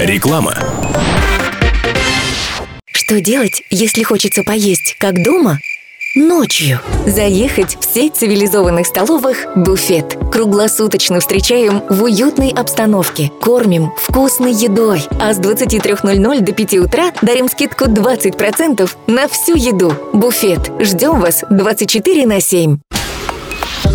Реклама. Что делать, если хочется поесть, как дома? Ночью. Заехать в сеть цивилизованных столовых «Буфет». Круглосуточно встречаем в уютной обстановке. Кормим вкусной едой. А с 23:00 до 5 утра дарим скидку 20% на всю еду. «Буфет». Ждем вас 24/7.